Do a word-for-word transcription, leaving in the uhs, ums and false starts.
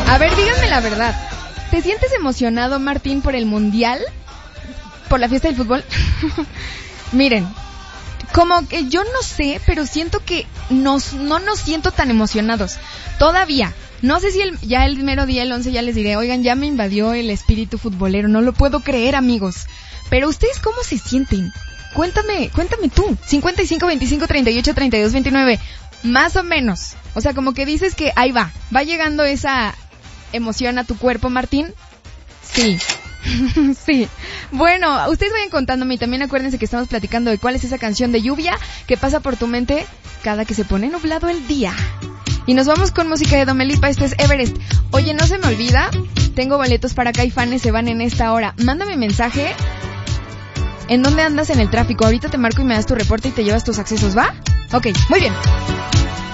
A ver, díganme la verdad. ¿Te sientes emocionado, Martín, por el Mundial? ¿Por la fiesta del fútbol? Miren, como que yo no sé, pero siento que nos, no nos siento tan emocionados. Todavía. No sé si el, ya el mero día, el once, ya les diré, oigan, ya me invadió el espíritu futbolero. No lo puedo creer, amigos. Pero ¿ustedes cómo se sienten? Cuéntame, cuéntame tú. cincuenta y cinco, veinticinco, treinta y ocho, treinta y dos, veintinueve. Más o menos. O sea, como que dices que ahí va. ¿Va llegando esa emoción a tu cuerpo, Martín? Sí. Sí. Bueno, ustedes vayan contándome y también acuérdense que estamos platicando de cuál es esa canción de lluvia que pasa por tu mente cada que se pone nublado el día. Y nos vamos con música de Domelipa. Esto es Everest. Oye, no se me olvida, tengo boletos para Caifanes, se van en esta hora. Mándame mensaje. ¿En dónde andas en el tráfico? Ahorita te marco y me das tu reporte y te llevas tus accesos, ¿va? Ok, muy bien.